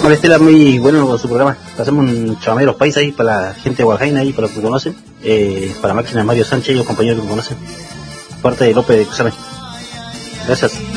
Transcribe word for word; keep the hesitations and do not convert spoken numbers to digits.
Hola Estela, muy bueno con su programa. Hacemos un chamamé de los países ahí para la gente de Huajaina, ahí para los que conocen. Eh, para Máquinas Mario Sánchez y los compañeros que conocen. Parte de López de Cusame. Gracias.